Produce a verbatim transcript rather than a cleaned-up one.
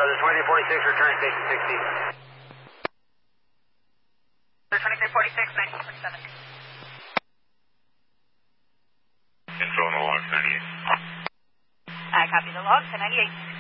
Weather twenty-three forty-six, return station sixty. twenty-three forty-six, nineteen forty-seven. Info on the log, ninety-eight. I copy the log, ten ninety-eight.